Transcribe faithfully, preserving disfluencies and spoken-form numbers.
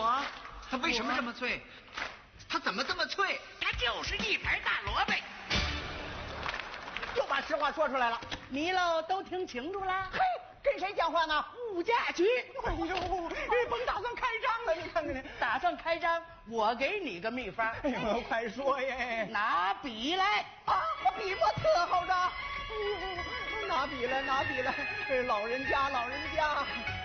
我，它为什么这么脆？它怎么这么脆？ 它就是一盘大萝卜。 又把实话说出来了， 你喽都听清楚了？ 嘿，跟谁讲话呢？ 物价局。 哎呦，甭打算开张了，你看看你， 打算开张，我给你个秘方。 哎呦，快说耶！ 拿笔来啊，笔墨特好着。哎呦，拿笔来，拿笔来，老人家，老人家。